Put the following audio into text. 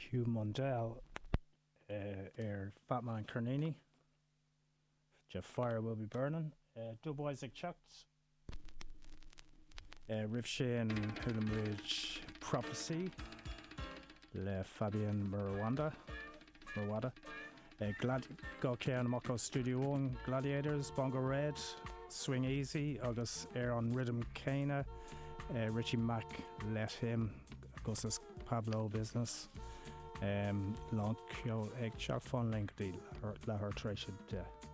Hugh Mundell, Fat Man Carnini, Jeff Fire Will Be Burning, Dub Isaac Chucks, Riv Shane Hulam Ridge Prophecy, Le Fabian Murwanda, Gaukean Moko Studio 1 Gladiators, Bongo Red, Swing Easy, August Air on Rhythm Kana, Richie Mack Let Him, Augustus Pablo Business, Lankyo Egg Shock Fun Link, La Her Trashid.